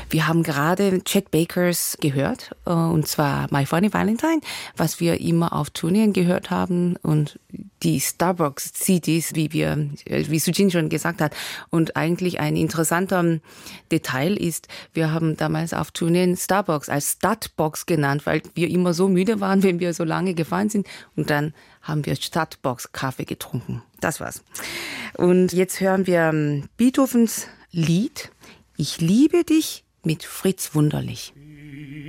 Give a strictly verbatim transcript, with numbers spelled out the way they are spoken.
Wir haben gerade Chet Bakers gehört, und zwar My Funny Valentine, was wir immer auf Turnieren gehört haben, und die Starbucks-C Ds, wie wir, wie Sujin schon gesagt hat. Und eigentlich ein interessanter Detail ist, wir haben damals auf Turnieren Starbucks als Statbox genannt, weil wir immer so müde waren, wenn wir so lange gefahren sind. Und dann haben wir Statbox-Kaffee getrunken. Das war's. Und jetzt hören wir Beethovens Lied Ich liebe dich mit Fritz Wunderlich.